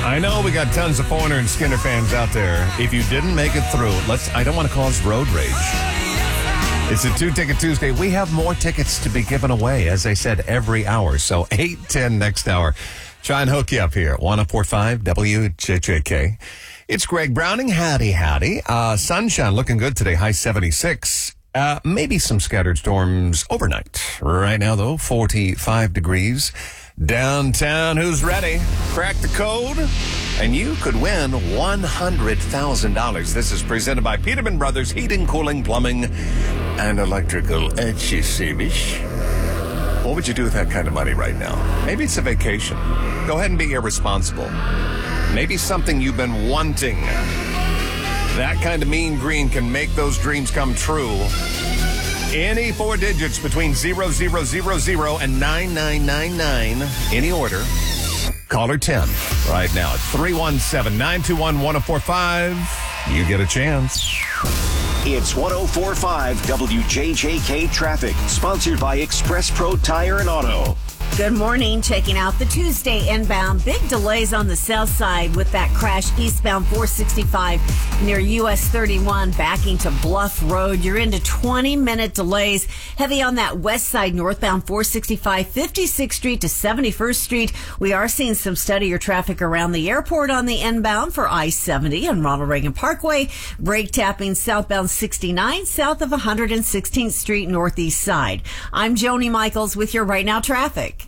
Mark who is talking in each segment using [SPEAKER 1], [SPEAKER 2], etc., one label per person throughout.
[SPEAKER 1] I know we got tons of Foreigner and Skinner fans out there. If you didn't make it through, I don't want to cause road rage. It's a 2-Ticket Tuesday. We have more tickets to be given away, as I said, every hour. So 8:10 next hour. Try and hook you up here. 104.5 WJJK. It's Greg Browning. Howdy. Sunshine looking good today. High 76. Maybe some scattered storms overnight. Right now, though, 45 degrees. Downtown, who's ready? Crack the code, and you could win $100,000. This is presented by Peterman Brothers Heating, Cooling, Plumbing, and Electrical Service. What would you do with that kind of money right now? Maybe it's a vacation. Go ahead and be irresponsible. Maybe something you've been wanting. That kind of mean green can make those dreams come true. Any 4 digits between 0000 and 9999. Any order. Caller 10 right now at 317-921-1045. You get a chance.
[SPEAKER 2] It's 104.5 WJJK Traffic, sponsored by Express Pro Tire and Auto.
[SPEAKER 3] Good morning. Checking out the Tuesday inbound. Big delays on the south side with that crash eastbound 465 near US 31 backing to Bluff Road. You're into 20-minute delays. Heavy on that west side northbound 465, 56th Street to 71st Street. We are seeing some steadier traffic around the airport on the inbound for I-70 and Ronald Reagan Parkway. Brake tapping southbound 69 south of 116th Street northeast side. I'm Joni Michaels with your Right Now traffic.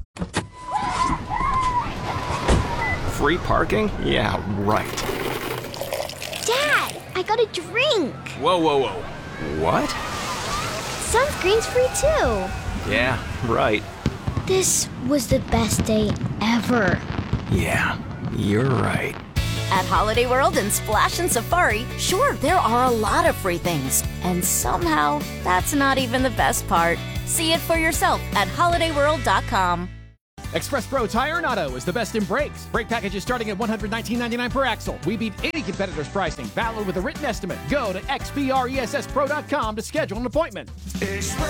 [SPEAKER 4] Free parking? Yeah, right.
[SPEAKER 5] Dad, I got a drink.
[SPEAKER 4] Whoa. What?
[SPEAKER 5] Sunscreen's free too.
[SPEAKER 4] Yeah, right.
[SPEAKER 5] This was the best day ever.
[SPEAKER 4] Yeah, you're right.
[SPEAKER 6] At Holiday World and Splash and Safari, sure, there are a lot of free things. And somehow, that's not even the best part. See it for yourself at holidayworld.com.
[SPEAKER 7] Express Pro Tire and Auto is the best in brakes. Brake packages starting at $119.99 per axle. We beat any competitor's pricing. Valid with a written estimate. Go to xpressspro.com to schedule an appointment.